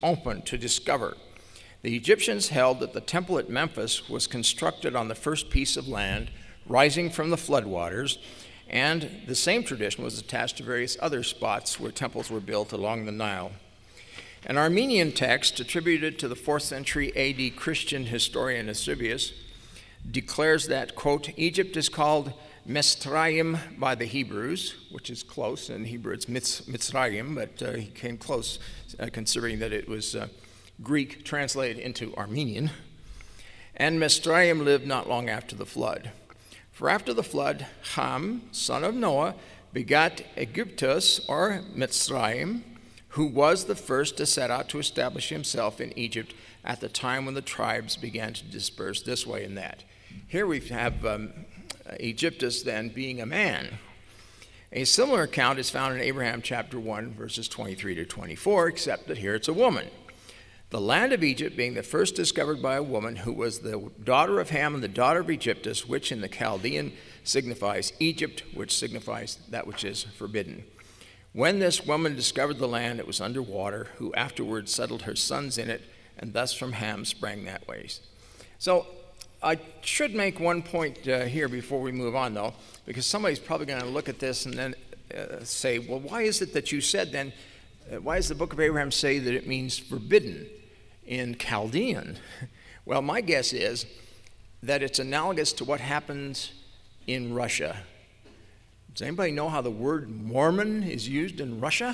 open to discover. The Egyptians held that the temple at Memphis was constructed on the first piece of land rising from the floodwaters, and the same tradition was attached to various other spots where temples were built along the Nile. An Armenian text attributed to the 4th century AD Christian historian Eusebius declares that, quote, Egypt is called Mesraim by the Hebrews, which is close. In Hebrew it's Mitzrayim, but he came close considering that it was Greek translated into Armenian. And Mesraim lived not long after the flood. For after the flood, Ham, son of Noah, begat Aegyptus, or Mitzrayim, who was the first to set out to establish himself in Egypt at the time when the tribes began to disperse this way and that. Here we have Aegyptus then being a man. A similar account is found in Abraham chapter 1, verses 23 to 24, except that here it's a woman. The land of Egypt being the first discovered by a woman who was the daughter of Ham and the daughter of Aegyptus, which in the Chaldean signifies Egypt, which signifies that which is forbidden. When this woman discovered the land, it was under water, who afterwards settled her sons in it, and thus from Ham sprang that ways. So I should make one point here before we move on, though, because somebody's probably going to look at this and then say, well, why is it that you said then, why does the book of Abraham say that it means forbidden in Chaldean? Well, my guess is that it's analogous to what happens in Russia. Does anybody know how the word Mormon is used in Russia?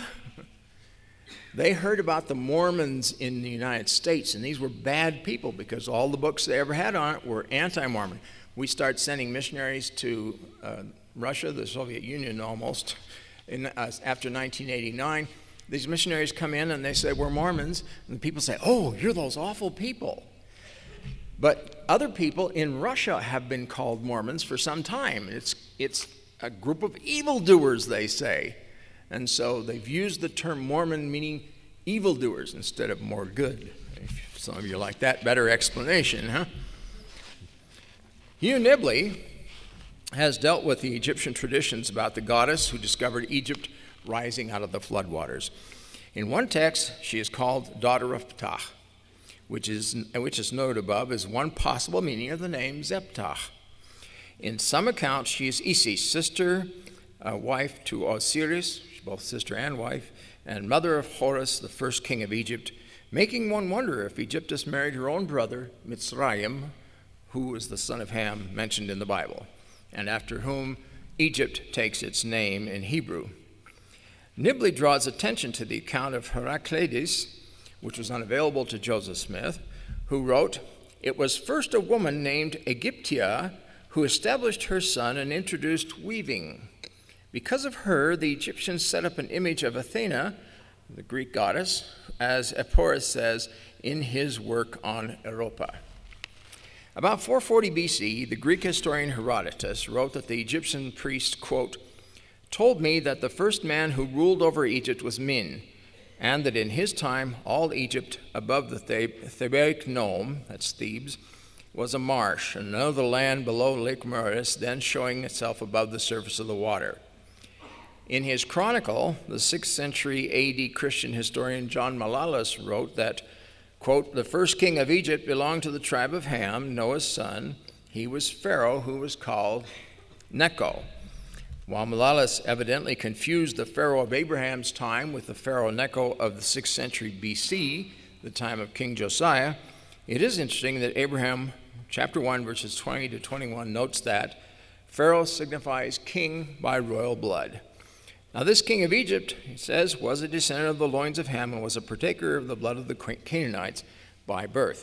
They heard about the Mormons in the United States, and these were bad people because all the books they ever had on it were anti-Mormon. We start sending missionaries to Russia, the Soviet Union almost, after 1989. These missionaries come in and they say, we're Mormons, and the people say, oh, you're those awful people. But other people in Russia have been called Mormons for some time. It's a group of evildoers, they say. And so they've used the term Mormon meaning evildoers instead of more good. If some of you like that better explanation, huh? Hugh Nibley has dealt with the Egyptian traditions about the goddess who discovered Egypt rising out of the floodwaters. In one text, she is called daughter of Ptah, which is noted above as one possible meaning of the name Zeptah. In some accounts, she is Isis, sister, wife to Osiris, both sister and wife, and mother of Horus, the first king of Egypt, making one wonder if Aegyptus married her own brother, Mitzrayim, who was the son of Ham mentioned in the Bible, and after whom Egypt takes its name in Hebrew. Nibley draws attention to the account of Heraclides, which was unavailable to Joseph Smith, who wrote, it was first a woman named Egyptia who established her son and introduced weaving. Because of her, the Egyptians set up an image of Athena, the Greek goddess, as Eporus says in his work on Europa. About 440 BC, the Greek historian Herodotus wrote that the Egyptian priest, quote, told me that the first man who ruled over Egypt was Min, and that in his time all Egypt above the Thebaic Nome, that's Thebes, was a marsh, and another land below Lake Moeris, then showing itself above the surface of the water. In his chronicle, the 6th century AD Christian historian John Malalas wrote that, quote, the first king of Egypt belonged to the tribe of Ham, Noah's son. He was Pharaoh, who was called Necho. While Malalas evidently confused the Pharaoh of Abraham's time with the Pharaoh Necho of the 6th century BC, the time of King Josiah, it is interesting that Abraham, chapter 1, verses 20 to 21, notes that Pharaoh signifies king by royal blood. Now this king of Egypt, he says, was a descendant of the loins of Ham and was a partaker of the blood of the Canaanites by birth.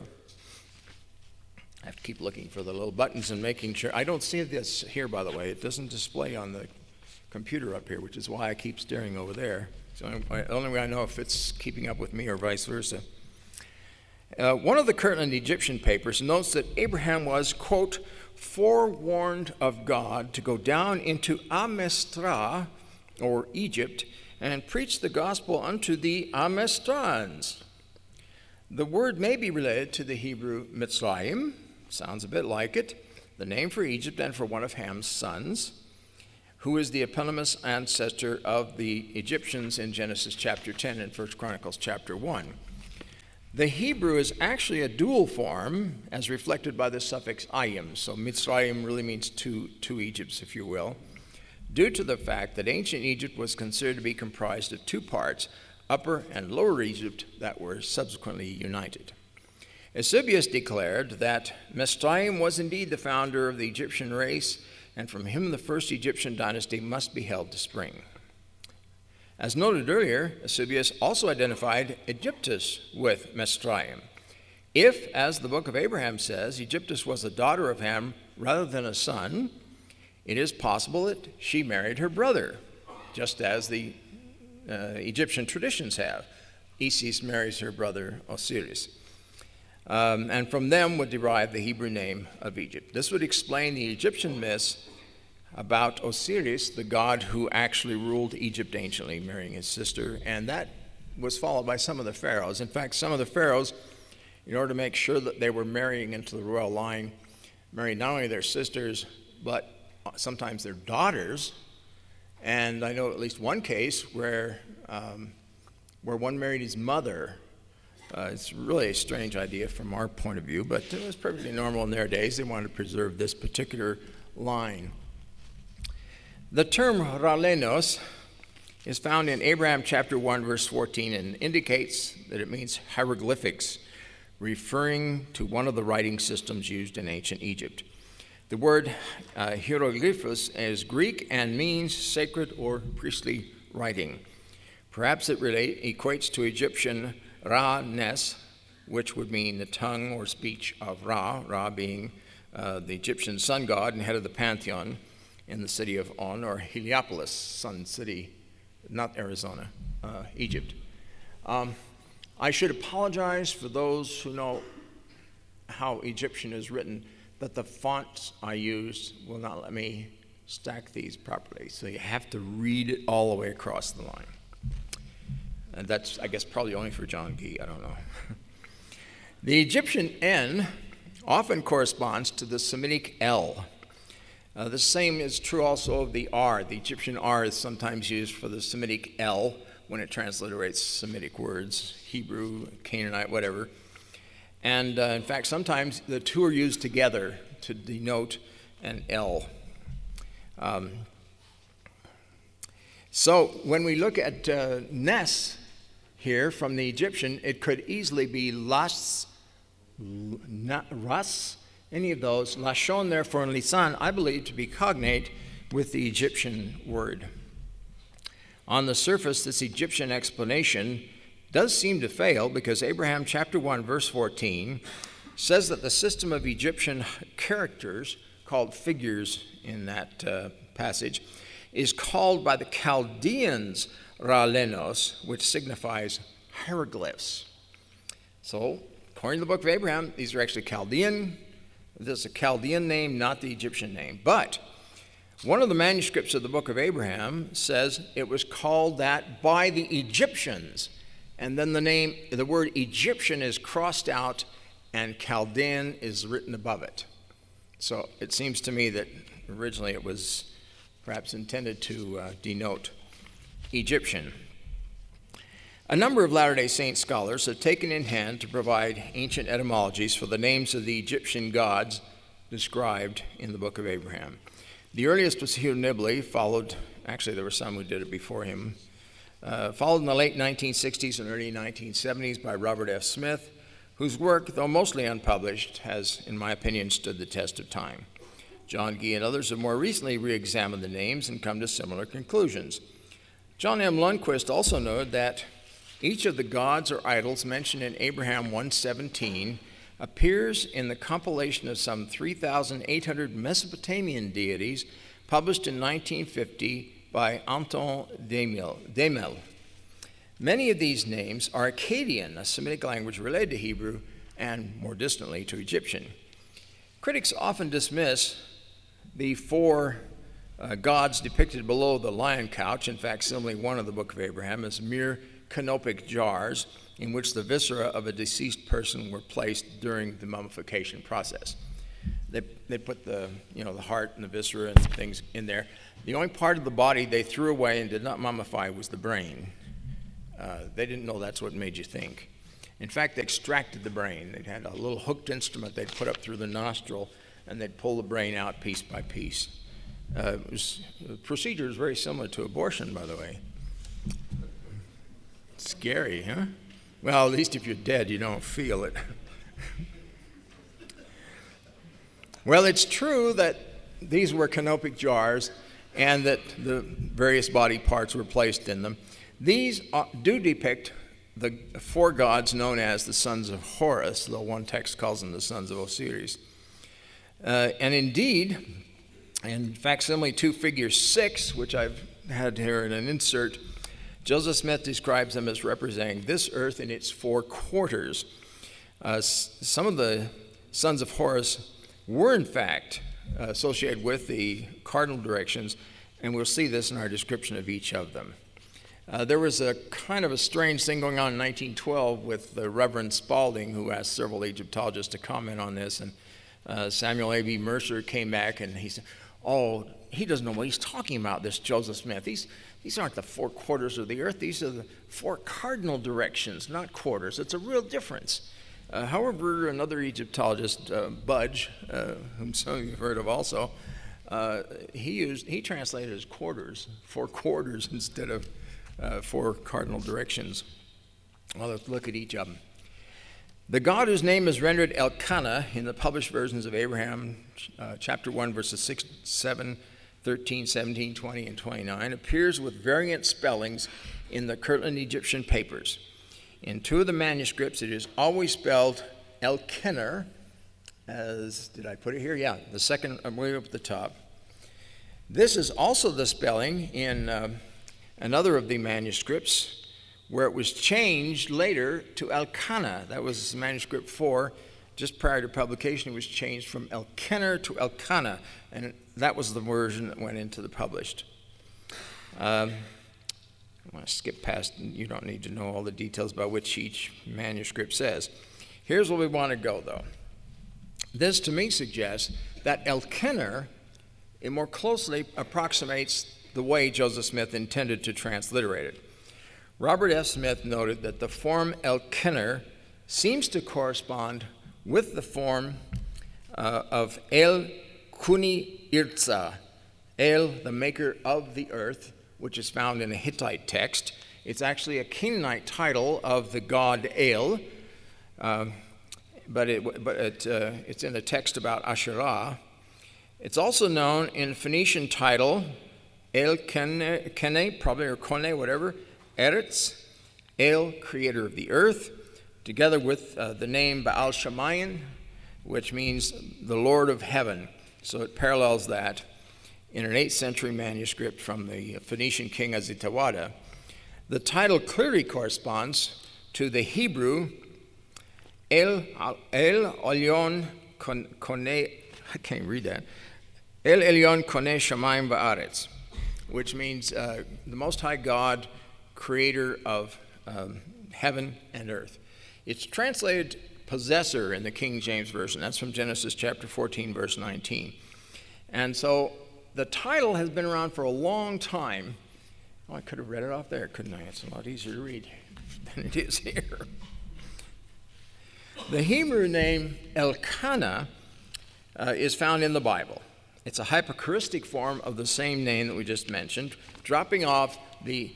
I have to keep looking for the little buttons and making sure. I don't see this here, by the way. It doesn't display on the computer up here, which is why I keep staring over there. So the only way I know if it's keeping up with me or vice versa. One of the Kirtland Egyptian papers notes that Abraham was, quote, forewarned of God to go down into Amestra, or Egypt, and preach the gospel unto the Amestrans. The word may be related to the Hebrew Mitzrayim, sounds a bit like it, the name for Egypt and for one of Ham's sons, who is the eponymous ancestor of the Egyptians in Genesis chapter 10 and 1 Chronicles chapter 1. The Hebrew is actually a dual form, as reflected by the suffix ayim. So Mitzrayim really means two Egypts, if you will, due to the fact that ancient Egypt was considered to be comprised of two parts, Upper and Lower Egypt, that were subsequently united. Eusebius declared that Mitzrayim was indeed the founder of the Egyptian race, and from him the first Egyptian dynasty must be held to spring. As noted earlier, Eusebius also identified Egyptus with Mitzrayim. If, as the book of Abraham says, Egyptus was a daughter of Ham rather than a son, it is possible that she married her brother, just as the Egyptian traditions have. Isis marries her brother Osiris. And from them would derive the Hebrew name of Egypt. This would explain the Egyptian myths about Osiris, the god who actually ruled Egypt anciently, marrying his sister, and that was followed by some of the pharaohs. In fact, some of the pharaohs, in order to make sure that they were marrying into the royal line, married not only their sisters, but sometimes their daughters. And I know at least one case where one married his mother. It's really a strange idea from our point of view, but it was perfectly normal in their days. They wanted to preserve this particular line. The term Ralenos is found in Abraham chapter 1, verse 14, and indicates that it means hieroglyphics, referring to one of the writing systems used in ancient Egypt. The word hieroglyphos is Greek and means sacred or priestly writing. Perhaps it equates to Egyptian Ra-Nes, which would mean the tongue or speech of Ra, Ra being the Egyptian sun god and head of the pantheon in the city of On, or Heliopolis, Sun City, not Arizona, Egypt. I should apologize for those who know how Egyptian is written, that the fonts I used will not let me stack these properly, so you have to read it all the way across the line. And that's, I guess, probably only for John Gee, I don't know. The Egyptian N often corresponds to the Semitic L. The same is true also of the R. The Egyptian R is sometimes used for the Semitic L when it transliterates Semitic words, Hebrew, Canaanite, whatever. And in fact, sometimes the two are used together to denote an L. So when we look at Nes here from the Egyptian, it could easily be Las, Ras, any of those. Lashon, therefore, and Lisan, I believe to be cognate with the Egyptian word. On the surface, this Egyptian explanation does seem to fail because Abraham chapter 1, verse 14 says that the system of Egyptian characters, called figures in that passage, is called by the Chaldeans Ralenos, which signifies hieroglyphs. So, according to the book of Abraham, these are actually Chaldean. This is a Chaldean name, not the Egyptian name. But one of the manuscripts of the book of Abraham says it was called that by the Egyptians. And then the word Egyptian is crossed out and Chaldean is written above it. So it seems to me that originally it was perhaps intended to denote Egyptian. A number of Latter-day Saint scholars have taken in hand to provide ancient etymologies for the names of the Egyptian gods described in the book of Abraham. The earliest was Hugh Nibley, actually there were some who did it before him, followed in the late 1960s and early 1970s by Robert F. Smith, whose work, though mostly unpublished, has, in my opinion, stood the test of time. John Gee and others have more recently re-examined the names and come to similar conclusions. John M. Lundquist also noted that each of the gods or idols mentioned in Abraham 1:17 appears in the compilation of some 3,800 Mesopotamian deities published in 1950 by Anton Demel. Many of these names are Akkadian, a Semitic language related to Hebrew and more distantly to Egyptian. Critics often dismiss the four gods depicted below the lion couch, in facsimile 1 of the book of Abraham, as mere canopic jars in which the viscera of a deceased person were placed during the mummification process. They put the heart and the viscera and things in there. The only part of the body they threw away and did not mummify was the brain. They didn't know that's what made you think. In fact, they extracted the brain. They had a little hooked instrument they'd put up through the nostril, and they'd pull the brain out piece by piece. The procedure is very similar to abortion, by the way. Scary, huh? Well, at least if you're dead, you don't feel it. Well, it's true that these were canopic jars and that the various body parts were placed in them. These do depict the four gods known as the sons of Horus, though one text calls them the sons of Osiris. And indeed, in facsimile 2 figure 6, which I've had here in an insert, Joseph Smith describes them as representing this earth in its four quarters. Some of the sons of Horus were in fact associated with the cardinal directions, and we'll see this in our description of each of them. There was a kind of a strange thing going on in 1912 with the Reverend Spalding, who asked several Egyptologists to comment on this, and Samuel A.B. Mercer came back and he said, "Oh, he doesn't know what he's talking about, this Joseph Smith. These aren't the four quarters of the earth. These are the four cardinal directions, not quarters. It's a real difference." However, another Egyptologist, Budge, whom some of you have heard of also, he translated as quarters, four quarters instead of four cardinal directions. Well, let's look at each of them. The God whose name is rendered Elkanah in the published versions of Abraham, chapter 1, verses 6, 7, 13, 17, 20, and 29, appears with variant spellings in the Kirtland Egyptian papers. In two of the manuscripts, it is always spelled Elkener, as, did I put it here? Yeah, the second way up at the top. This is also the spelling in another of the manuscripts, where it was changed later to Elkanah. That was manuscript 4. Just prior to publication, it was changed from Elkener to Elkanah, and that was the version that went into the published. I'm going to skip past, you don't need to know all the details about which each manuscript says. Here's where we want to go, though. This, to me, suggests that Elkener, it more closely approximates the way Joseph Smith intended to transliterate it. Robert F. Smith noted that the form Elkener seems to correspond with the form of El Kuni Irtza, El, the maker of the earth, which is found in a Hittite text. It's actually a Canaanite title of the god El, but it's in a text about Asherah. It's also known in Phoenician title El Kene, probably, or Kone, whatever, Eretz, El, creator of the earth, together with the name Baal Shemayin, which means the Lord of heaven. So it parallels that in an 8th century manuscript from the Phoenician king Azitawada. The title clearly corresponds to the Hebrew El Elyon Kone, I can't read that, El Elyon Kone Shamayim Va'aretz, which means the Most High God, creator of heaven and earth. It's translated possessor in the King James Version. That's from Genesis chapter 14, verse 19. And so the title has been around for a long time. Oh, I could have read it off there, couldn't I? It's a lot easier to read than it is here. The Hebrew name Elkanah is found in the Bible. It's a hyperchoristic form of the same name that we just mentioned, dropping off the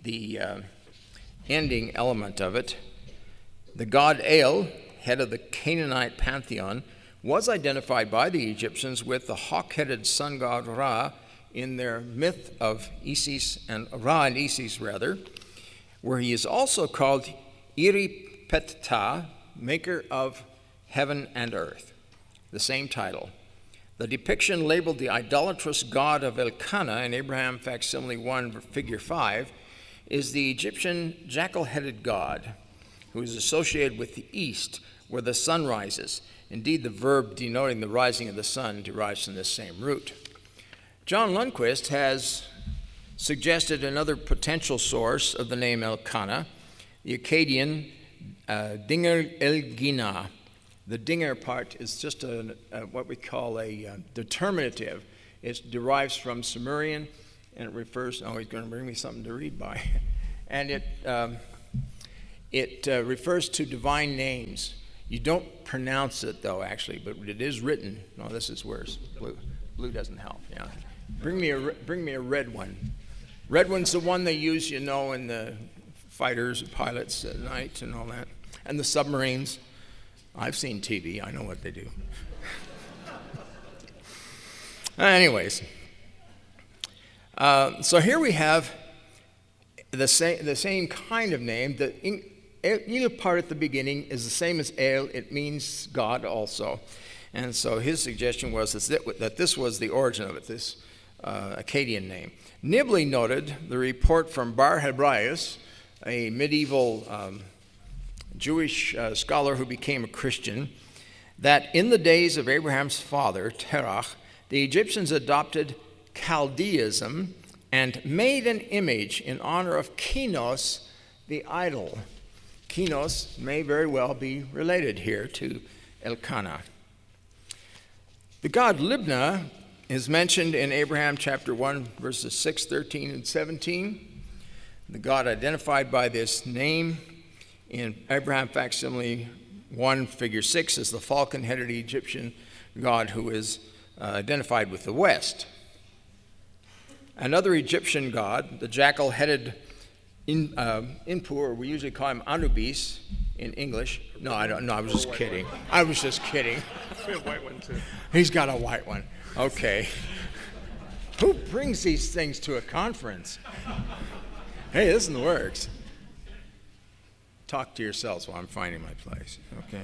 ending element of it. The god El, head of the Canaanite pantheon, was identified by the Egyptians with the hawk-headed sun god Ra in their myth of Isis and Ra and Isis, rather, where he is also called Iripetta, maker of heaven and earth, the same title. The depiction labeled the idolatrous god of Elkanah in Abraham facsimile 1, figure 5, is the Egyptian jackal-headed god who is associated with the east, where the sun rises. Indeed, the verb denoting the rising of the sun derives from this same root. John Lundquist has suggested another potential source of the name Elkanah, the Akkadian Dinger El Gina. The dinger part is just what we call a determinative. It derives from Sumerian, and it refers, oh, he's going to bring me something to read by. And It refers to divine names. You don't pronounce it, though, actually, but it is written. No, this is worse. Blue doesn't help, yeah. Bring me a red one. Red one's the one they use, in the fighters, pilots at night and all that. And the submarines. I've seen TV. I know what they do. Anyways. So here we have the same kind of name. The El part at the beginning is the same as El. It means God also. And so his suggestion was that this was the origin of it, this Akkadian name. Nibley noted the report from Bar Hebraeus, a medieval Jewish scholar who became a Christian, that in the days of Abraham's father, Terach, the Egyptians adopted Chaldeism and made an image in honor of Kinos, the idol. Kinos may very well be related here to Elkanah. The god Libnah is mentioned in Abraham chapter 1, verses 6, 13, and 17. The god identified by this name in Abraham facsimile 1, figure 6 is the falcon-headed Egyptian god who is identified with the west. Another Egyptian god, the jackal-headed Inpur, or we usually call him Anubis in English. No, I don't. No, I was just kidding. I was just kidding. We have a white one too. He's got a white one. Okay. Who brings these things to a conference? Hey, this in the works. Talk to yourselves while I'm finding my place. Okay.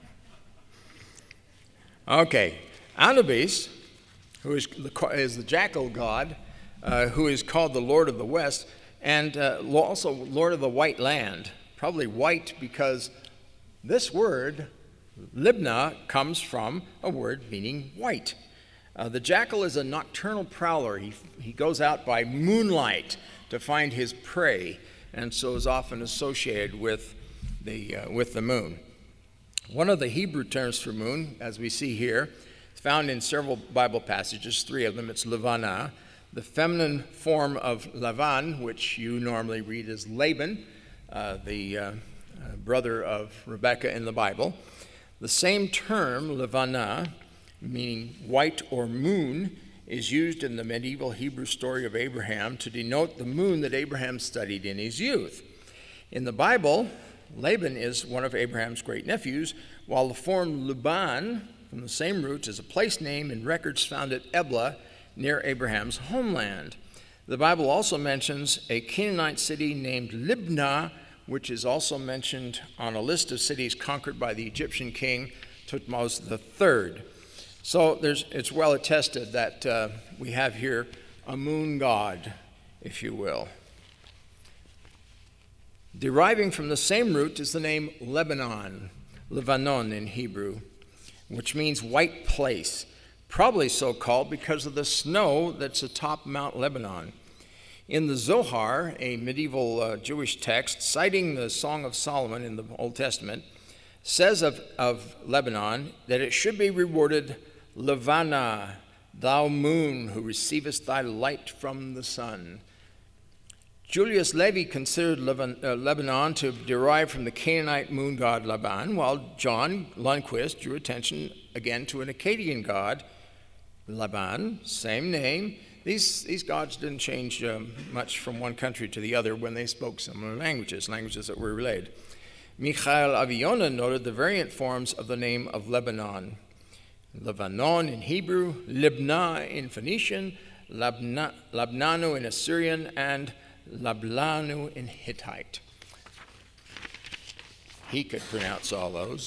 Okay. Anubis, who is the jackal god, who is called the Lord of the West, and also Lord of the White Land. Probably white because this word, Libnah, comes from a word meaning white. The jackal is a nocturnal prowler. He goes out by moonlight to find his prey, and so is often associated with the moon. One of the Hebrew terms for moon, as we see here, is found in several Bible passages, 3 of them. It's Levana, the feminine form of Lavan, which you normally read as Laban, the brother of Rebekah in the Bible. The same term, Levana, meaning white or moon, is used in the medieval Hebrew story of Abraham to denote the moon that Abraham studied in his youth. In the Bible, Laban is one of Abraham's great nephews, while the form Luban, from the same root, is a place name in records found at Ebla, near Abraham's homeland. The Bible also mentions a Canaanite city named Libnah, which is also mentioned on a list of cities conquered by the Egyptian king Thutmose III. So it's well attested that we have here a moon god, if you will. Deriving from the same root is the name Lebanon in Hebrew, which means white place. Probably so called because of the snow that's atop Mount Lebanon. In the Zohar, a medieval Jewish text citing the Song of Solomon in the Old Testament, says of Lebanon that it should be rewarded, Levana, thou moon who receivest thy light from the sun. Julius Levy considered Lebanon to derive from the Canaanite moon god Laban, while John Lundquist drew attention again to an Akkadian god, Laban, same name. These gods didn't change much from one country to the other when they spoke similar languages that were related. Michael Aviona noted the variant forms of the name of Lebanon. Lebanon in Hebrew, Libnah in Phoenician, Labnanu in Assyrian, and Lablanu in Hittite. He could pronounce all those.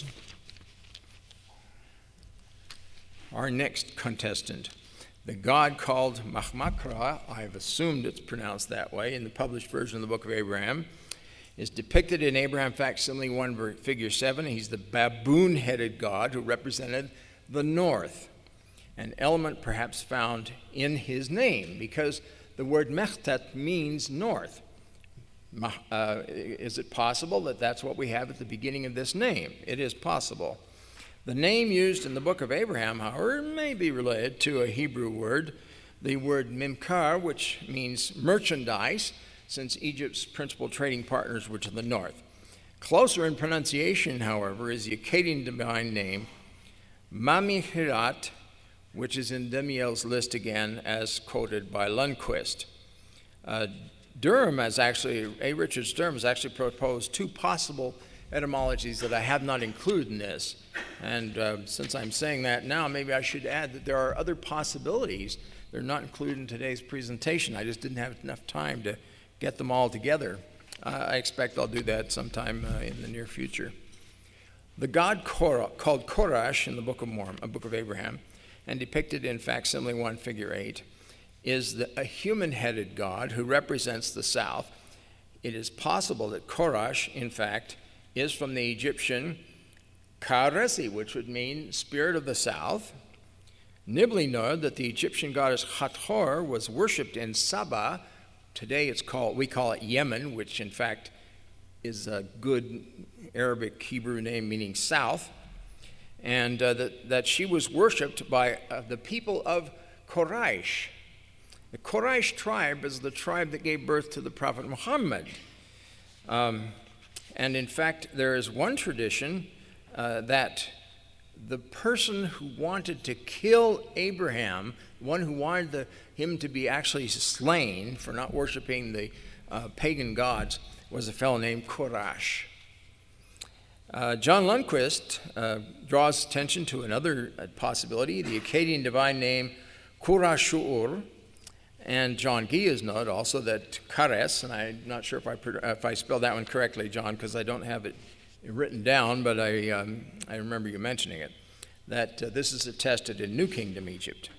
Our next contestant, the god called Machmakra, I've assumed it's pronounced that way in the published version of the book of Abraham, is depicted in Abraham facsimile 1, figure 7. He's the baboon-headed god who represented the north, an element perhaps found in his name because the word Mechtet means north. Is it possible that that's what we have at the beginning of this name? It is possible. The name used in the book of Abraham, however, may be related to a Hebrew word, the word Mimkar, which means merchandise, since Egypt's principal trading partners were to the north. Closer in pronunciation, however, is the Akkadian divine name Mamihirat, which is in Demiel's list again, as quoted by Lundquist. Durham has actually, A. Richards Durham has actually proposed two possible etymologies that I have not included in this. And since I'm saying that now, maybe I should add that there are other possibilities. They're not included in today's presentation. I just didn't have enough time to get them all together. I expect I'll do that sometime in the near future. The god called Korash in the Book of Mormon, Book of Abraham, and depicted in facsimile 1, figure 8, is a human-headed god who represents the south. It is possible that Korash, in fact, is from the Egyptian Karesi, which would mean spirit of the south. Nibley noted that the Egyptian goddess Hathor was worshipped in Saba. Today we call it Yemen, which in fact is a good Arabic Hebrew name meaning south, and that she was worshipped by the people of Quraysh. The Quraysh tribe is the tribe that gave birth to the Prophet Muhammad. And in fact, there is one tradition that the person who wanted to kill Abraham, one who wanted him to be actually slain for not worshiping the pagan gods, was a fellow named Quraysh. John Lundquist draws attention to another possibility, the Akkadian divine name Qurashur, and John Gia's note also that Kares, and I'm not sure if I spelled that one correctly, John, because I don't have it written down, but I remember you mentioning it, that this is attested in New Kingdom Egypt.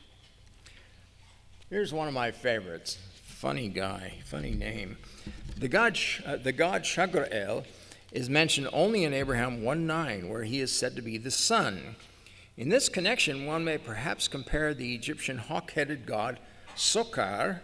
Here's one of my favorites. Funny guy, funny name. The god Shagra'el is mentioned only in Abraham 1:9, where he is said to be the sun. In this connection, one may perhaps compare the Egyptian hawk-headed god Sokar,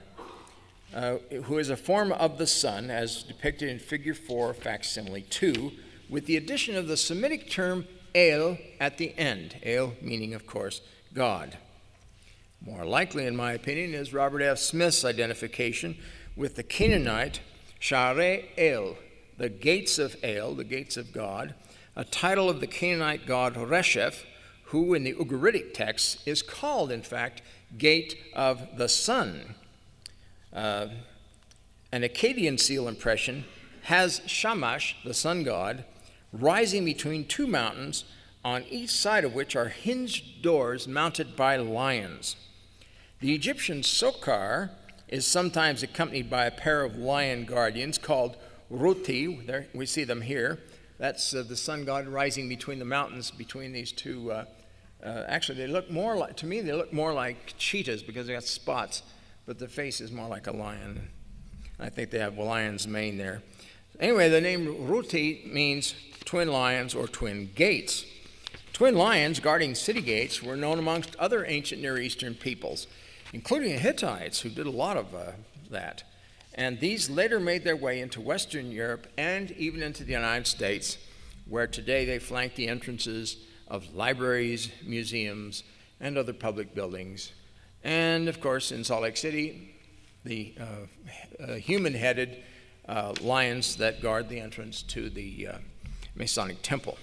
who is a form of the sun, as depicted in figure 4, facsimile 2, with the addition of the Semitic term El at the end, El meaning, of course, God. More likely, in my opinion, is Robert F. Smith's identification with the Canaanite Sha'arei El, the gates of El, the gates of God, a title of the Canaanite god Resheph, who in the Ugaritic text is called, in fact, Gate of the Sun. An Akkadian seal impression has Shamash, the sun god, rising between two mountains, on each side of which are hinged doors mounted by lions. The Egyptian Sokar is sometimes accompanied by a pair of lion guardians called Ruti. There, we see them here. That's the sun god rising between the mountains, between these two. Actually, they look more like, to me, they look more like cheetahs because they got spots, but the face is more like a lion. I think they have a lion's mane there. Anyway, the name Ruti means twin lions or twin gates. Twin lions guarding city gates were known amongst other ancient Near Eastern peoples, including the Hittites, who did a lot of that. And these later made their way into Western Europe and even into the United States, where today they flank the entrances of libraries, museums, and other public buildings. And of course, in Salt Lake City, the human-headed lions that guard the entrance to the Masonic Temple.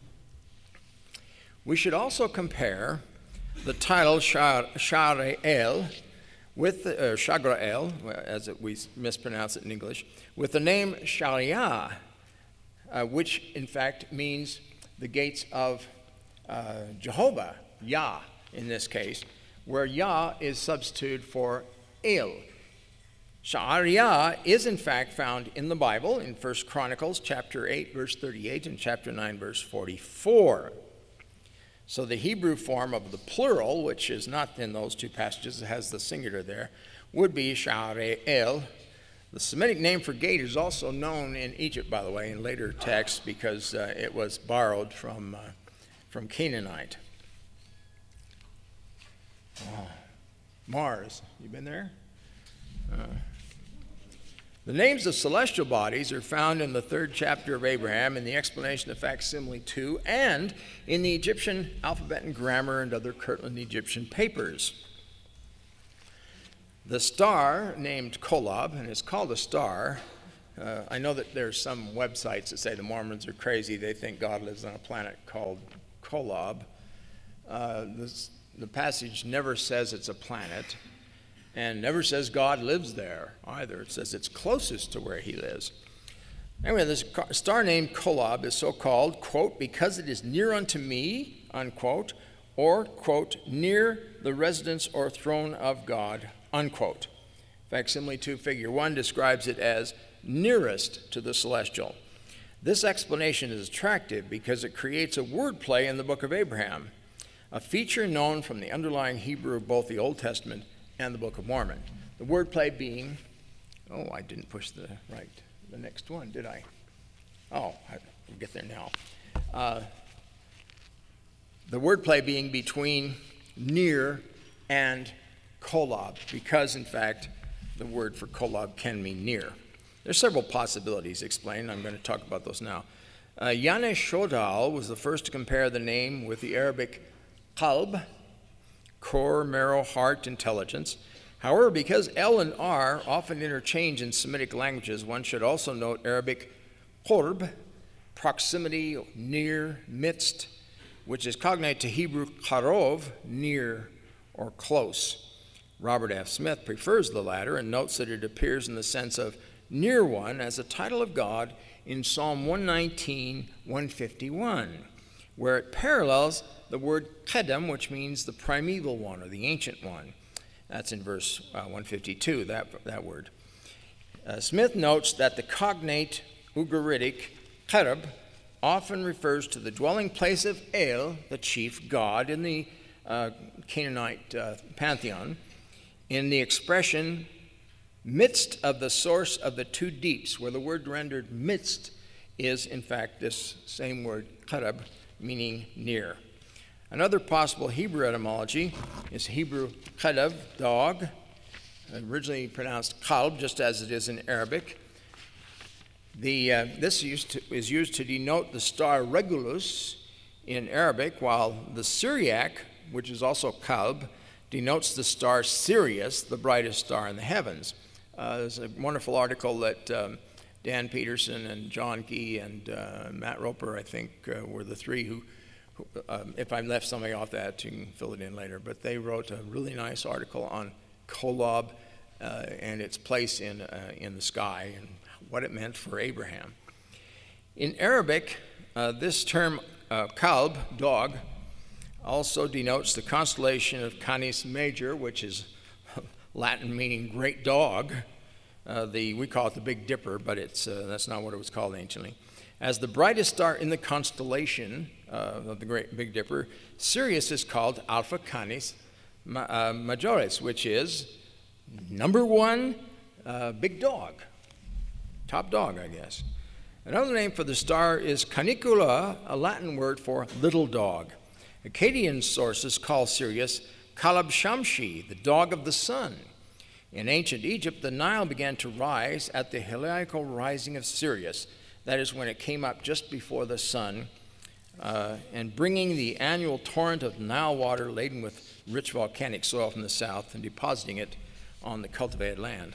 We should also compare the title Sha'arei with Shagra'el, as we mispronounce it in English, with the name Sharia, which in fact means the gates of Jehovah, Yah in this case, where Yah is substituted for El. Sha'ariyah is in fact found in the Bible in 1 Chronicles chapter 8 verse 38 and chapter 9 verse 44. So the Hebrew form of the plural, which is not in those two passages, it has the singular there, would be Sha'arei. The Semitic name for gate is also known in Egypt, by the way, in later texts because it was borrowed from Canaanite. Oh, Mars, you been there? The names of celestial bodies are found in the 3rd chapter of Abraham in the explanation of facsimile 2 and in the Egyptian alphabet and grammar and other Kirtland Egyptian papers. The star named Kolob, and it's called a star, I know that there's some websites that say the Mormons are crazy. They think God lives on a planet called Kolob. The passage never says it's a planet and never says God lives there either. It says it's closest to where he lives. Anyway, this star named Kolob is so called, quote, because it is near unto me, unquote, or, quote, near the residence or throne of God, unquote. Facsimile 2, figure 1 describes it as nearest to the celestial. This explanation is attractive because it creates a wordplay in the book of Abraham, a feature known from the underlying Hebrew of both the Old Testament and the Book of Mormon. The wordplay being, I didn't push the next one, did I? I'll get there now. The wordplay being between near and Kolob, because in fact the word for Kolob can mean near. There's several possibilities explained. I'm going to talk about those now. Yanesh Shodal was the first to compare the name with the Arabic qalb, core, marrow, heart, intelligence. However, because L and R often interchange in Semitic languages, one should also note Arabic qurb, proximity, near, midst, which is cognate to Hebrew qarov, near or close. Robert F. Smith prefers the latter and notes that it appears in the sense of near one as a title of God in Psalm 119, 151, where it parallels the word kedem, which means the primeval one or the ancient one. That's in verse 152, that word. Smith notes that the cognate Ugaritic Kerub often refers to the dwelling place of El, the chief god in the Canaanite pantheon, in the expression midst of the source of the two deeps, where the word rendered midst is in fact this same word Kerub, meaning near. Another possible Hebrew etymology is Hebrew Kelev, dog, originally pronounced kalb, just as it is in Arabic. This is used to denote the star Regulus in Arabic, while the Syriac, which is also kalb, denotes the star Sirius, the brightest star in the heavens. There's a wonderful article that Dan Peterson and John Gee and Matt Roper, I think, were the three who if I left something off that, you can fill it in later. But they wrote a really nice article on Kolob and its place in the sky and what it meant for Abraham. In Arabic, this term kalb, dog, also denotes the constellation of Canis Major, which is Latin meaning great dog. We call it the Big Dipper, but that's not what it was called anciently. As the brightest star in the constellation of the Great Big Dipper, Sirius is called Alpha Canis Majoris, which is number one big dog, top dog, I guess. Another name for the star is Canicula, a Latin word for little dog. Akkadian sources call Sirius Kalab Shamshi, the dog of the sun. In ancient Egypt, the Nile began to rise at the heliacal rising of Sirius. That is when it came up just before the sun, and bringing the annual torrent of Nile water laden with rich volcanic soil from the south and depositing it on the cultivated land.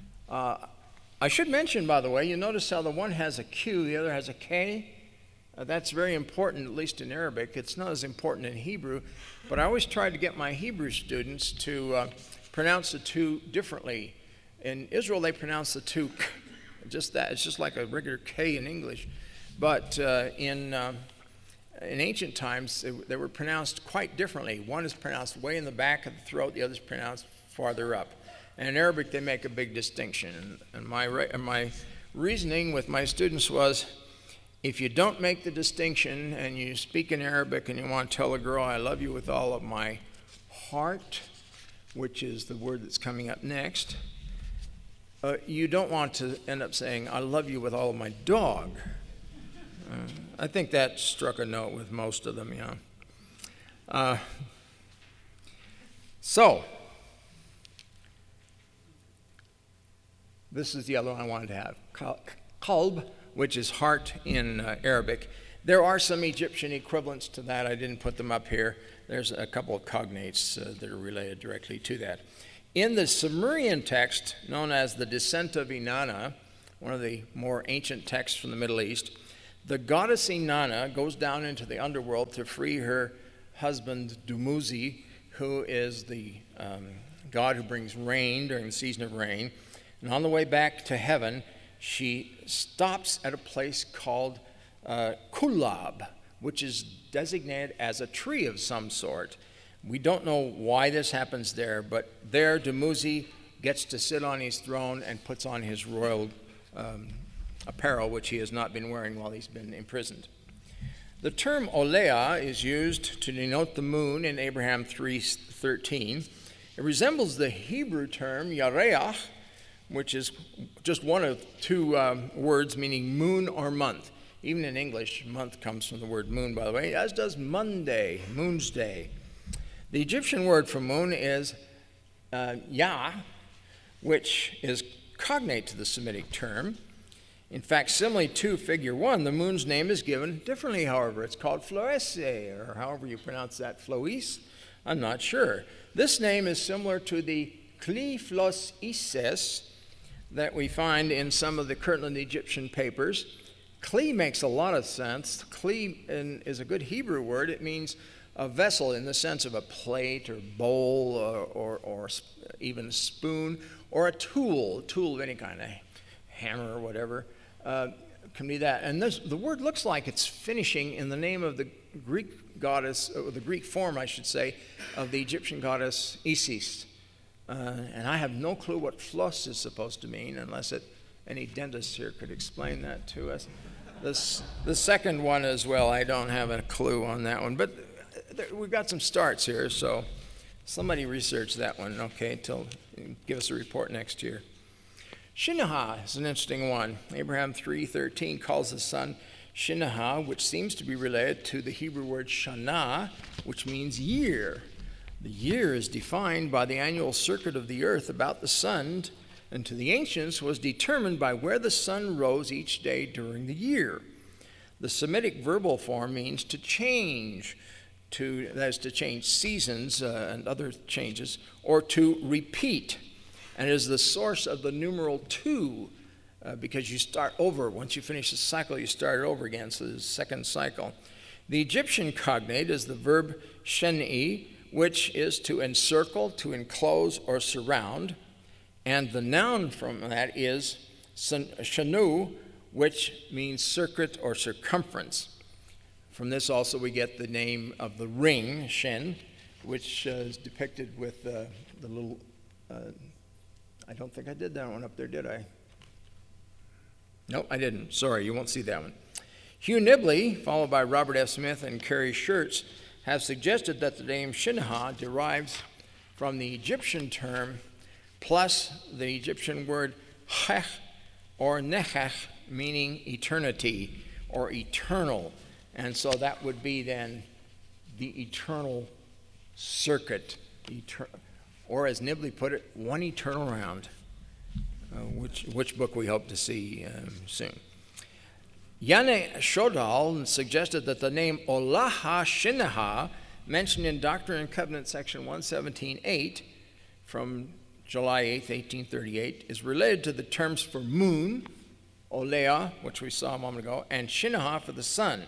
I should mention, by the way, you notice how the one has a Q, the other has a K? That's very important, at least in Arabic. It's not as important in Hebrew, but I always try to get my Hebrew students to pronounce the two differently. In Israel, they pronounce the two just that. It's just like a regular K in English. But in ancient times, they were pronounced quite differently. One is pronounced way in the back of the throat, the other is pronounced farther up. And in Arabic, they make a big distinction. And my reasoning with my students was, if you don't make the distinction and you speak in Arabic and you want to tell a girl, I love you with all of my heart, which is the word that's coming up next, you don't want to end up saying, I love you with all of my dog. I think that struck a note with most of them, yeah. So, this is the other one I wanted to have. Qalb, which is heart in Arabic. There are some Egyptian equivalents to that. I didn't put them up here. There's a couple of cognates that are related directly to that. In the Sumerian text, known as the Descent of Inanna, one of the more ancient texts from the Middle East. The goddess Inanna goes down into the underworld to free her husband Dumuzi, who is the god who brings rain during the season of rain. And on the way back to heaven, she stops at a place called Kulab, which is designated as a tree of some sort. We don't know why this happens there, but there Dumuzi gets to sit on his throne and puts on his royal apparel, which he has not been wearing while he's been imprisoned. The term Olea is used to denote the moon in Abraham 3:13. It resembles the Hebrew term Yareach, which is just one of two words meaning moon or month. Even in English, month comes from the word moon, by the way, as does Monday, Moon's Day. The Egyptian word for moon is Yah, which is cognate to the Semitic term. In fact, similarly to figure 1, the moon's name is given differently, however. It's called Floese, or however you pronounce that, Flois. I'm not sure. This name is similar to the Kli Flos Isis that we find in some of the Kirtland Egyptian papers. Kli makes a lot of sense. Kli is a good Hebrew word. It means a vessel in the sense of a plate or bowl or even a spoon, or a tool of any kind, a hammer or whatever. Can be that. And the word looks like it's finishing in the name of the Greek goddess, or the Greek form, I should say, of the Egyptian goddess Isis. And I have no clue what Flos is supposed to mean, unless any dentist here could explain that to us. The second one as well, I don't have a clue on that one. But we've got some starts here, so somebody research that one, okay, give us a report next year. Shinnah is an interesting one. Abraham 3:13 calls the son Shinnah, which seems to be related to the Hebrew word Shana, which means year. The year is defined by the annual circuit of the earth about the sun, and to the ancients was determined by where the sun rose each day during the year. The Semitic verbal form means to change, that is to change seasons and other changes, or to repeat, and is the source of the numeral 2, because you start over. Once you finish the cycle, you start it over again, so there's a second cycle. The Egyptian cognate is the verb sheni, which is to encircle, to enclose, or surround, and the noun from that is shanu, which means circuit or circumference. From this also we get the name of the ring, Shen, which is depicted with the little, I don't think I did that one up there, did I? No, I didn't. Sorry, you won't see that one. Hugh Nibley, followed by Robert F. Smith and Kerry Schertz, have suggested that the name Shinnah derives from the Egyptian term plus the Egyptian word chech or nechech, meaning eternity or eternal. And so that would be then the eternal circuit, or as Nibley put it, one eternal round, which book we hope to see soon. Yane Shodal suggested that the name Olaha Shinnah, mentioned in Doctrine and Covenants section 117.8 from July 8, 1838, is related to the terms for moon, Olea, which we saw a moment ago, and Shinnah for the sun.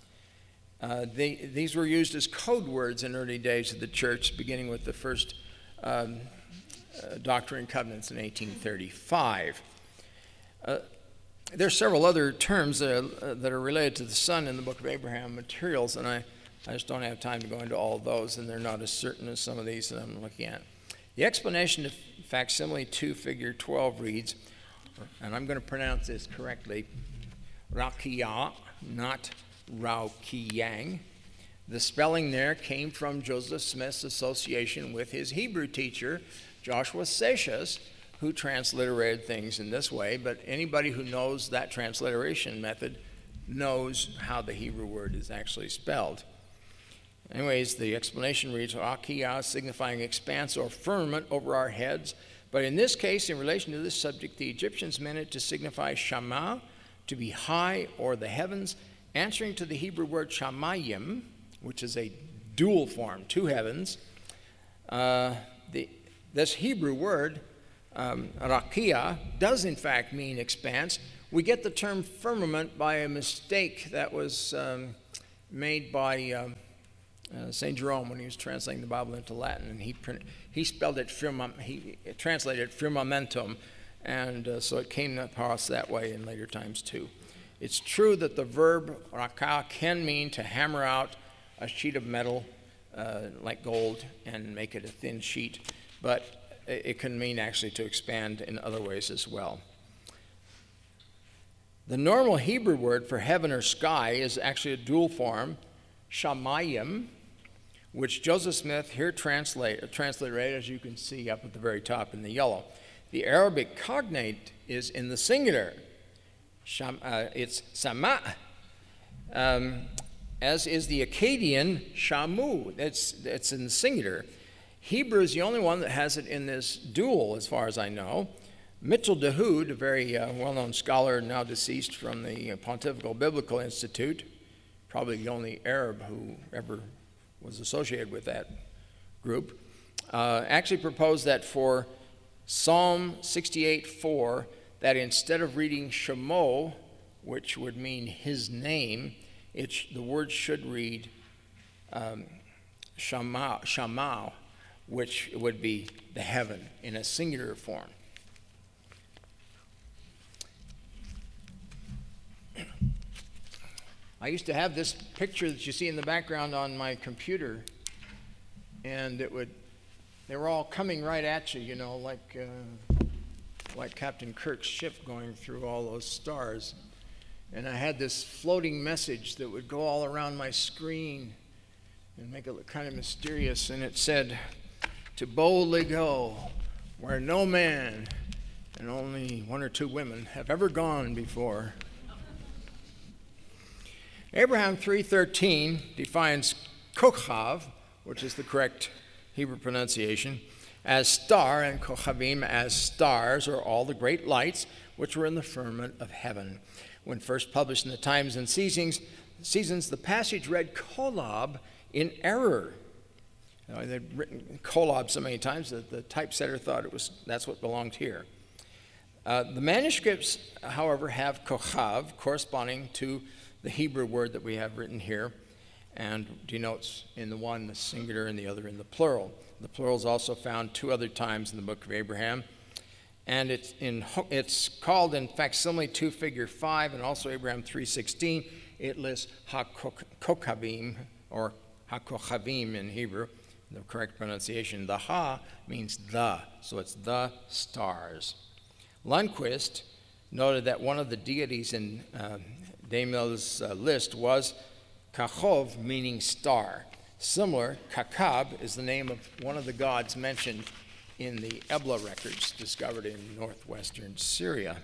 These were used as code words in early days of the church, beginning with the first Doctrine and Covenants in 1835. There are several other terms that are related to the sun in the Book of Abraham materials, and I just don't have time to go into all of those, and they're not as certain as some of these that I'm looking at. The explanation of facsimile 2, figure 12 reads, and I'm going to pronounce this correctly, Rakia, not Raukiyang. The spelling there came from Joseph Smith's association with his Hebrew teacher, Joshua Seixas, who transliterated things in this way, but anybody who knows that transliteration method knows how the Hebrew word is actually spelled. Anyways, the explanation reads, Akia, signifying expanse or firmament over our heads, but in this case, in relation to this subject, the Egyptians meant it to signify shama, to be high or the heavens, answering to the Hebrew word shamayim, which is a dual form, two heavens. This Hebrew word rakia, does in fact mean expanse. We get the term firmament by a mistake that was made by St. Jerome when he was translating the Bible into Latin, and he spelled it he translated it firmamentum, and so it came across that way in later times too. It's true that the verb raka can mean to hammer out a sheet of metal like gold and make it a thin sheet, but it can mean actually to expand in other ways as well. The normal Hebrew word for heaven or sky is actually a dual form, shamayim, which Joseph Smith here translated right as you can see up at the very top in the yellow. The Arabic cognate is in the singular. It's sama, as is the Akkadian shamu. It's in the singular. Hebrew is the only one that has it in this dual, as far as I know. Mitchell Dahoud, a very well-known scholar now deceased from the Pontifical Biblical Institute, probably the only Arab who ever was associated with that group, actually proposed that for Psalm 68:4, that instead of reading Shemo, which would mean his name, the word should read Shamau, which would be the heaven in a singular form. I used to have this picture that you see in the background on my computer, and they were all coming right at you, you know, like Captain Kirk's ship going through all those stars. And I had this floating message that would go all around my screen and make it look kind of mysterious, and it said, "To boldly go where no man and only one or two women have ever gone before." Abraham 3:13 defines kochav, which is the correct Hebrew pronunciation, as star, and kochavim as stars, or all the great lights which were in the firmament of heaven. When first published in the Times and Seasons, the passage read kolob in error. They'd written kolob so many times that the typesetter thought that's what belonged here. The manuscripts, however, have kochav corresponding to the Hebrew word that we have written here, and denotes in the one the singular and the other in the plural. The plural is also found 2 other times in the book of Abraham, and it's called in facsimile 2 figure 5, and also Abraham 3:16. It lists hakokhavim, or hakochavim in Hebrew, the correct pronunciation. The ha means the, so it's the stars. Lundquist noted that one of the deities in Daniel's list was Kachov, meaning star. Similar, Kakab is the name of one of the gods mentioned in the Ebla records discovered in northwestern Syria.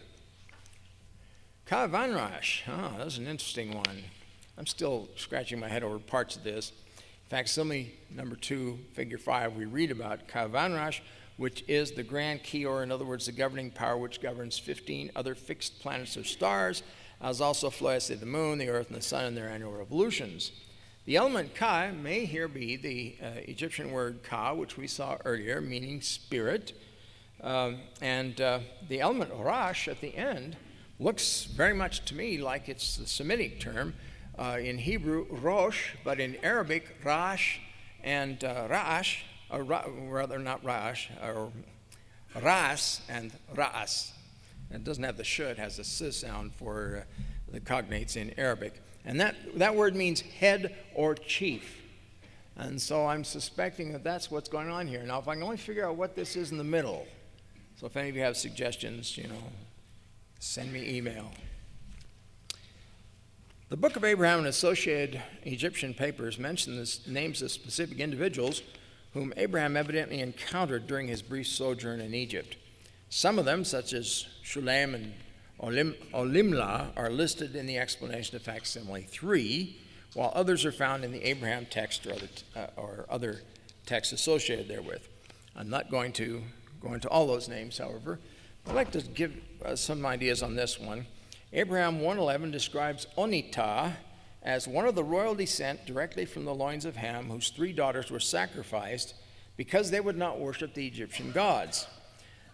Kavanrash, that's an interesting one. I'm still scratching my head over parts of this. Facsimile number 2, figure 5, we read about Kavanrash, which is the grand key, or in other words, the governing power which governs 15 other fixed planets or stars, as also Floyase, the moon, the earth, and the sun in their annual revolutions. The element Ka may here be the Egyptian word Ka, which we saw earlier, meaning spirit. And the element Rash at the end looks very much to me like it's the Semitic term. In Hebrew, Rosh, but in Arabic, Rash and Ra'ash, or rather not Rash, or Ras and Ra'as. It doesn't have the sh, it has a s sound for the cognates in Arabic. And that word means head or chief. And so I'm suspecting that that's what's going on here. Now, if I can only figure out what this is in the middle, so if any of you have suggestions, send me email. The Book of Abraham and associated Egyptian papers mention the names of specific individuals whom Abraham evidently encountered during his brief sojourn in Egypt. Some of them, such as Shulem and Olimla, are listed in the explanation of facsimile 3, while others are found in the Abraham text or other texts associated therewith. I'm not going to go into all those names, however. I'd like to give some ideas on this one. Abraham 1:11 describes Onita as one of the royal descent directly from the loins of Ham, whose 3 daughters were sacrificed because they would not worship the Egyptian gods.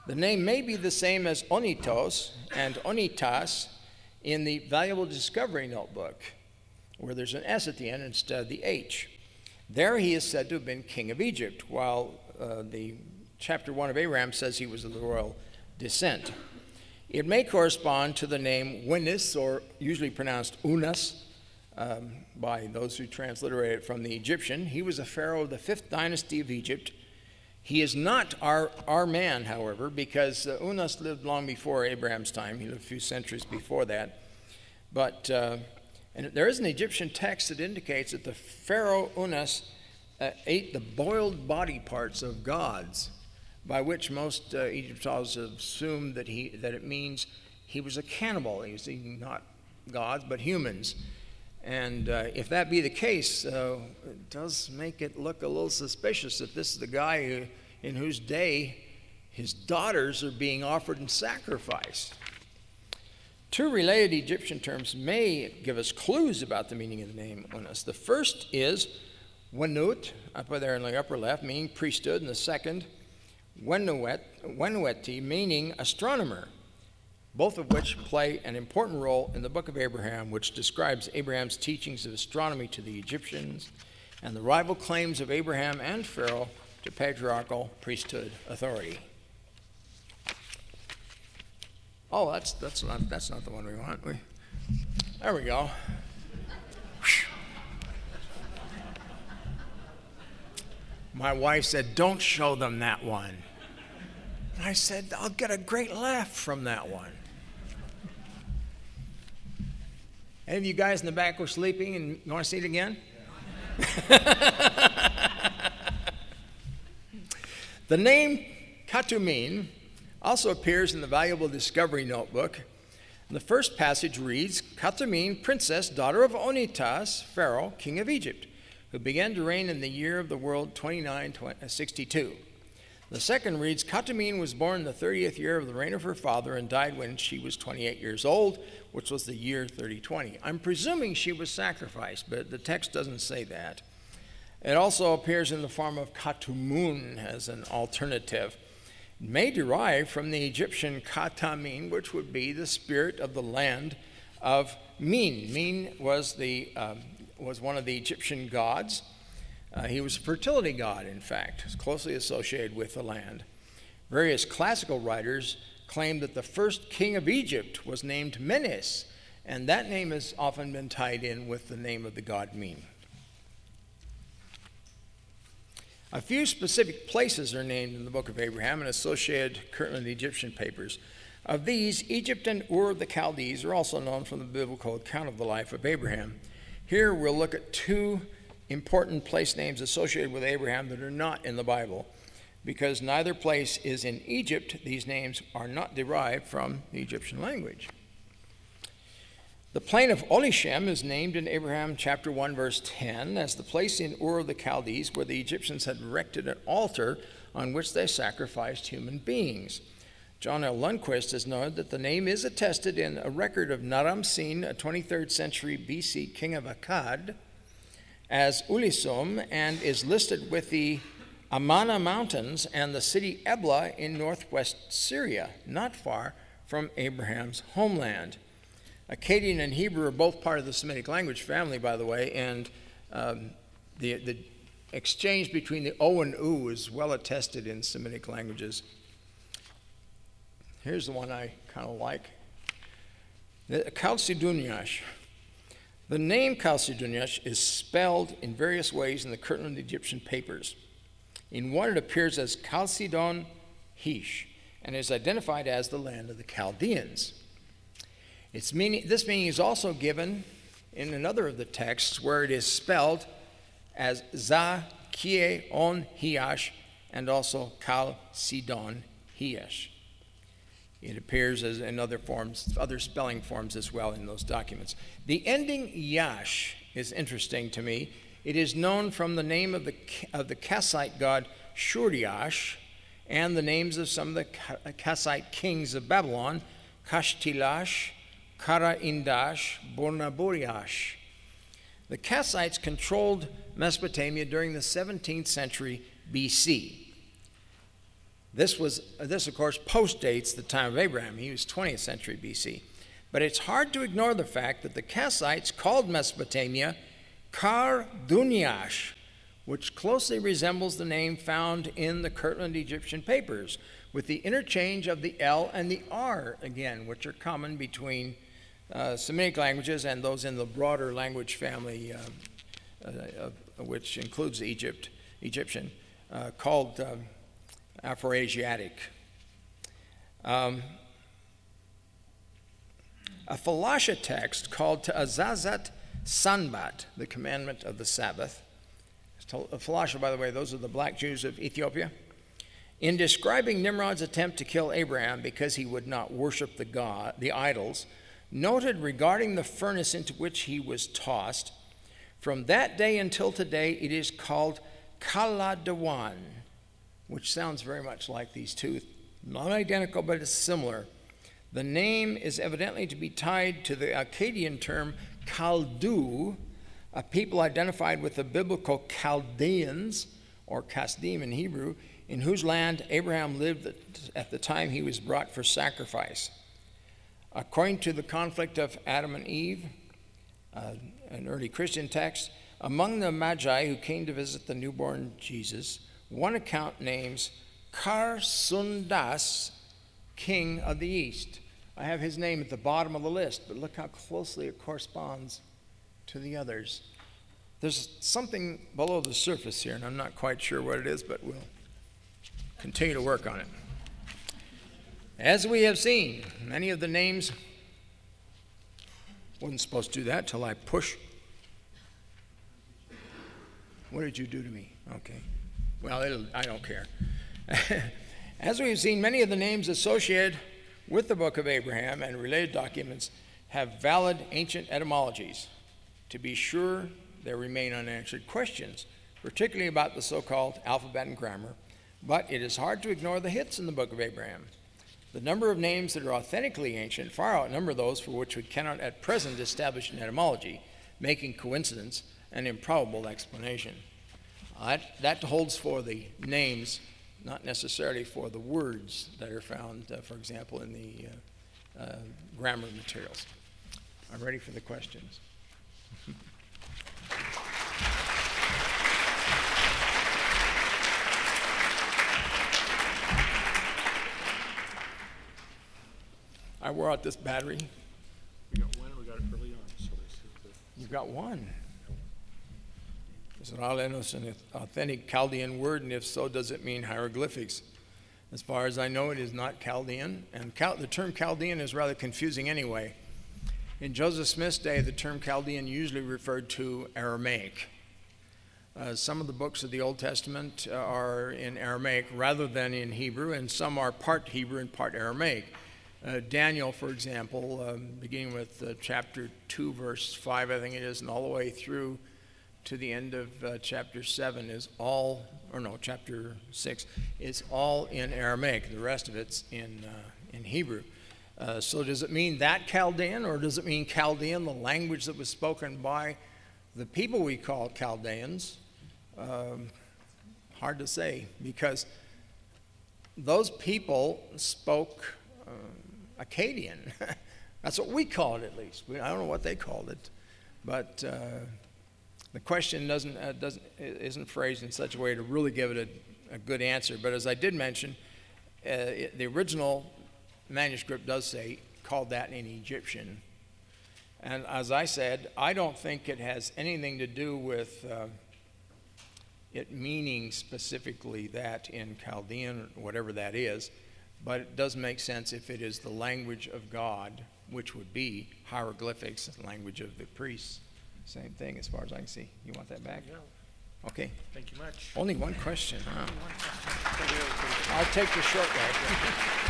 The name may be the same as Onitos and Onitas in the Valuable Discovery Notebook, where there's an S at the end instead of the H. There he is said to have been king of Egypt, while the chapter 1 of Abraham says he was of the royal descent. It may correspond to the name Winnis, or usually pronounced Unas, by those who transliterate it from the Egyptian. He was a pharaoh of the 5th dynasty of Egypt. He is not our man, however, because Unas lived long before Abraham's time. He lived a few centuries before that. But and there is an Egyptian text that indicates that the pharaoh Unas ate the boiled body parts of gods, by which most Egyptologists assume that it means he was a cannibal. He was eating not gods but humans. And if that be the case, it does make it look a little suspicious that this is the guy in whose day his daughters are being offered in sacrifice. Two related Egyptian terms may give us clues about the meaning of the name Unas. The first is Wenut, up there in the upper left, meaning priesthood, and the second, Wenueti, meaning astronomer, both of which play an important role in the book of Abraham, which describes Abraham's teachings of astronomy to the Egyptians and the rival claims of Abraham and Pharaoh to patriarchal priesthood authority. Oh, that's not the one we want. There we go. My wife said, "Don't show them that one." And I said, "I'll get a great laugh from that one." Any of you guys in the back were sleeping and you want to see it again? The name Katumin also appears in the Valuable Discovery Notebook. The first passage reads, Katumin, princess, daughter of Onitas, Pharaoh, king of Egypt, who began to reign in the year of the world 2962. The second reads, Katumin was born in the 30th year of the reign of her father and died when she was 28 years old, which was the year 3020. I'm presuming she was sacrificed, but the text doesn't say that. It also appears in the form of Katumun as an alternative. It may derive from the Egyptian Katamin, which would be the spirit of the land of Min. Min was one of the Egyptian gods. He was a fertility god, in fact, closely associated with the land. Various classical writers claim that the first king of Egypt was named Menes, and that name has often been tied in with the name of the god Min. A few specific places are named in the book of Abraham and associated currently in the Egyptian papers. Of these, Egypt and Ur of the Chaldees are also known from the biblical account of the life of Abraham. Here we'll look at two important place names associated with Abraham that are not in the Bible. Because neither place is in Egypt, these names are not derived from the Egyptian language. The plain of Olishem is named in Abraham chapter 1, verse 10, as the place in Ur of the Chaldees where the Egyptians had erected an altar on which they sacrificed human beings. John L. Lundquist has noted that the name is attested in a record of Naram Sin, a 23rd century BC king of Akkad, as Ulisum, and is listed with the Amana Mountains and the city Ebla in northwest Syria, not far from Abraham's homeland. Akkadian and Hebrew are both part of the Semitic language family, by the way, and the exchange between the O and U is well attested in Semitic languages. Here's the one I kind of like. Chalcedoniash. The name Chalcedoniash is spelled in various ways in the Kirtland Egyptian papers. In one, it appears as Chalcedon Hish and is identified as the land of the Chaldeans. This meaning is also given in another of the texts where it is spelled as Za-Kie-On Hiash and also Chalcedon Hiash. It appears as in other spelling forms as well in those documents. The ending Yash is interesting to me. It is known from the name of the Kassite god Shuriash and the names of some of the Kassite kings of Babylon, Kashtilash, Kara-Indash, Bornaburiash. The Kassites controlled Mesopotamia during the 17th century BC. This, of course, postdates the time of Abraham. He was 20th century BC. But it's hard to ignore the fact that the Kassites called Mesopotamia Kar-Duniash, which closely resembles the name found in the Kirtland Egyptian papers, with the interchange of the L and the R again, which are common between Semitic languages and those in the broader language family, which includes Egyptian, called Afroasiatic. A Falasha text called Ta'azazat Sanbat, the commandment of the Sabbath. Falasha, by the way, those are the black Jews of Ethiopia. In describing Nimrod's attempt to kill Abraham because he would not worship the idols, noted regarding the furnace into which he was tossed, from that day until today it is called Kaladawan, which sounds very much like these two. Not identical, but it's similar. The name is evidently to be tied to the Akkadian term Kaldu, a people identified with the biblical Chaldeans, or Kasdim in Hebrew, in whose land Abraham lived at the time he was brought for sacrifice. According to the conflict of Adam and Eve, an early Christian text, among the Magi who came to visit the newborn Jesus, one account names Kar-Sundas, king of the east. I have his name at the bottom of the list, but look how closely it corresponds to the others. There's something below the surface here, and I'm not quite sure what it is, but we'll continue to work on it. As we have seen, many of the names, wasn't supposed to do that till I push. What did you do to me? Okay. Well, I don't care. As we've seen, many of the names associated with the book of Abraham and related documents have valid ancient etymologies. To be sure, there remain unanswered questions, particularly about the so-called alphabet and grammar, but it is hard to ignore the hits in the book of Abraham. The number of names that are authentically ancient far outnumber those for which we cannot at present establish an etymology, making coincidence an improbable explanation. That holds for the names, not necessarily for the words that are found, for example, in the grammar materials. I'm ready for the questions. I wore out this battery. We got one, we got it early on, so You've got one. Is it Alenos an authentic Chaldean word, and if so, does it mean hieroglyphics? As far as I know, it is not Chaldean, and the term Chaldean is rather confusing anyway. In Joseph Smith's day, the term Chaldean usually referred to Aramaic. Some of the books of the Old Testament are in Aramaic rather than in Hebrew, and some are part Hebrew and part Aramaic. Daniel, for example, beginning with chapter 2, verse 5, I think it is, and all the way through to the end of chapter 7 is all, or no, chapter 6 is all in Aramaic. The rest of it's in Hebrew. So does it mean that Chaldean, or does it mean Chaldean, the language that was spoken by the people we call Chaldeans? Hard to say, because those people spoke Akkadian. That's what we call it, at least. I don't know what they called it, but the question isn't phrased in such a way to really give it a good answer. But as I did mention, the original manuscript does say called that in Egyptian, and as I said, I don't think it has anything to do with it meaning specifically that in Chaldean, whatever that is. But it does make sense if it is the language of God, which would be hieroglyphics, the language of the priests. Same thing as far as I can see. You want that back? Yeah. Okay. Thank you much. Only one question, huh? I'll take the short way.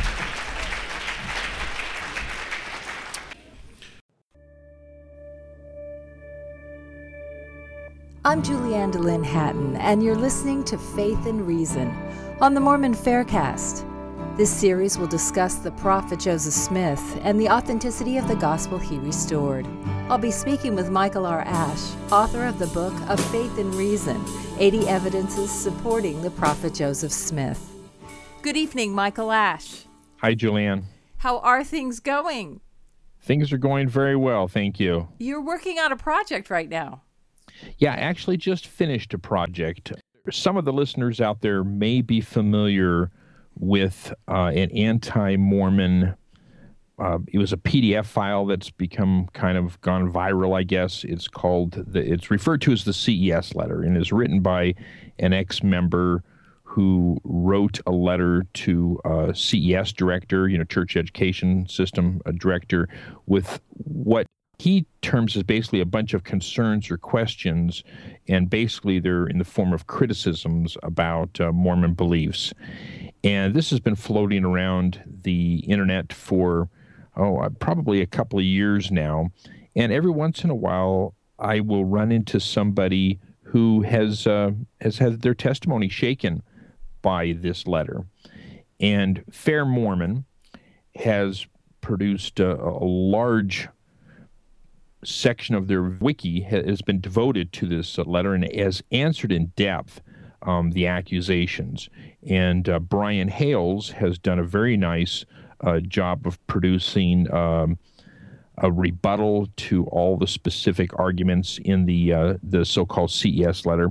I'm Julianne DeLynn Hatton, and you're listening to Faith and Reason on the Mormon Faircast. This series will discuss the prophet Joseph Smith and the authenticity of the gospel he restored. I'll be speaking with Michael R. Ash, author of the book Of Faith and Reason, 80 Evidences Supporting the Prophet Joseph Smith. Good evening, Michael Ash. Hi, Julianne. How are things going? Things are going very well, thank you. You're working on a project right now. Yeah, I actually just finished a project. Some of the listeners out there may be familiar with an anti-Mormon, it was a PDF file that's become kind of gone viral, I guess. It's referred to as the CES letter, and is written by an ex-member who wrote a letter to CES director, Church Education System director, with what he terms as basically a bunch of concerns or questions, and basically they're in the form of criticisms about Mormon beliefs. And this has been floating around the internet for, probably a couple of years now. And every once in a while, I will run into somebody who has had their testimony shaken by this letter. And Fair Mormon has produced a large section of their wiki has been devoted to this letter and has answered in depth the accusations. And Brian Hales has done a very nice job of producing a rebuttal to all the specific arguments in the so-called CES letter.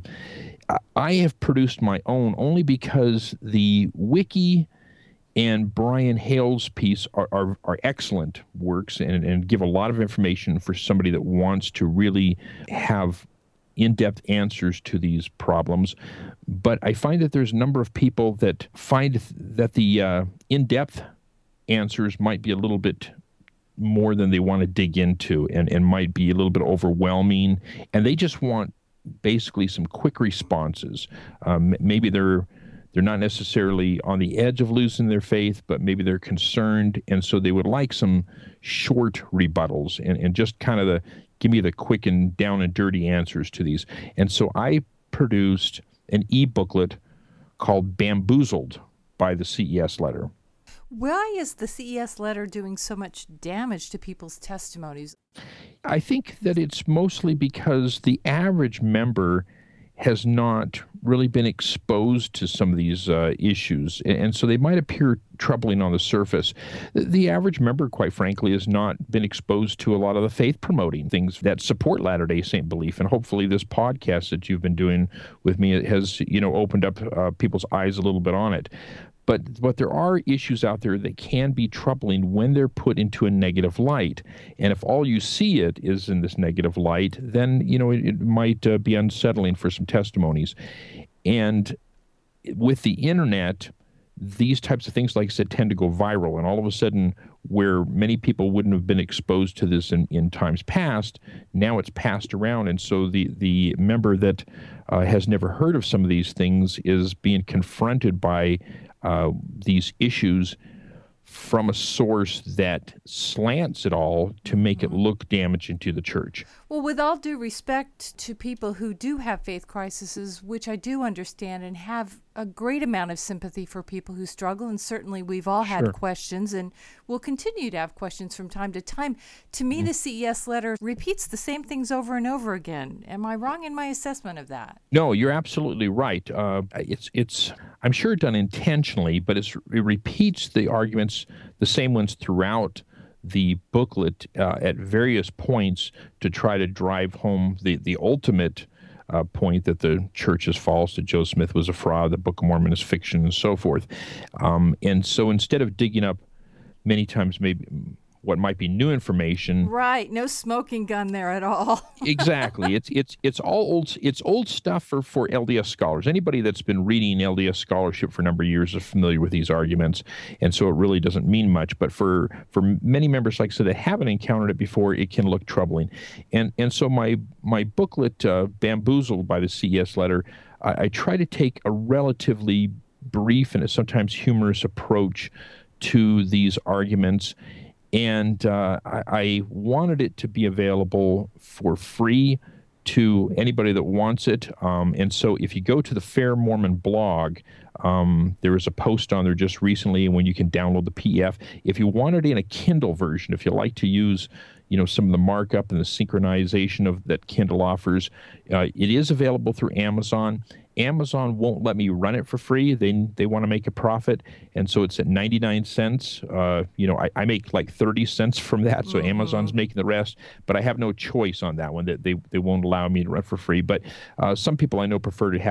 I have produced my own only because the wiki and Brian Hale's piece are excellent works and give a lot of information for somebody that wants to really have in-depth answers to these problems. But I find that there's a number of people that find that the in-depth answers might be a little bit more than they want to dig into and might be a little bit overwhelming. And they just want basically some quick responses. Maybe they're not necessarily on the edge of losing their faith, but maybe they're concerned, and so they would like some short rebuttals and just kind of give me the quick and down and dirty answers to these. And so I produced an e-booklet called Bamboozled by the CES letter. Why is the CES letter doing so much damage to people's testimonies? I think that it's mostly because the average member has not really been exposed to some of these issues, and so they might appear troubling on the surface. The average member, quite frankly, has not been exposed to a lot of the faith-promoting things that support Latter-day Saint belief, and hopefully this podcast that you've been doing with me has, opened up people's eyes a little bit on it. But there are issues out there that can be troubling when they're put into a negative light. And if all you see it is in this negative light, then, it might be unsettling for some testimonies. And with the internet, these types of things, like I said, tend to go viral. And all of a sudden, where many people wouldn't have been exposed to this in times past, now it's passed around. And so the member that has never heard of some of these things is being confronted by these issues from a source that slants it all to make it look damaging to the church. Well, with all due respect to people who do have faith crises, which I do understand and have a great amount of sympathy for people who struggle, and certainly we've all had questions and will continue to have questions from time to time. To me, the CES letter repeats the same things over and over again. Am I wrong in my assessment of that? No, you're absolutely right. It's I'm sure done intentionally, but it repeats the arguments, the same ones throughout the booklet at various points to try to drive home the ultimate point that the church is false, that Joe Smith was a fraud, the Book of Mormon is fiction, and so forth. And so instead of digging up many times maybe what might be new information. Right, no smoking gun there at all. Exactly. It's all old stuff for LDS scholars. Anybody that's been reading LDS scholarship for a number of years is familiar with these arguments, and so it really doesn't mean much. But for many members, like I said, that haven't encountered it before, it can look troubling. And so my booklet, Bamboozled by the CES letter, I try to take a relatively brief and sometimes humorous approach to these arguments. And I wanted it to be available for free to anybody that wants it. And so if you go to the Fair Mormon blog, there was a post on there just recently when you can download the PDF. If you want it in a Kindle version, if you like to use some of the markup and the synchronization that Kindle offers, it is available through Amazon. Amazon won't let me run it for free. They want to make a profit, and so it's at 99 cents. I make like 30 cents from that, so Amazon's making the rest. But I have no choice on that one. That they won't allow me to run for free. But some people I know prefer to have